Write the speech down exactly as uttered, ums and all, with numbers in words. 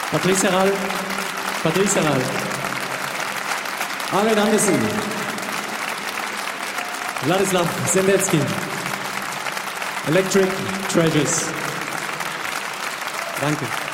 Patrice Serral, Patrice Serral, Arlen Andersen, Wladislav Sendetsky, Electric Treasures. Danke.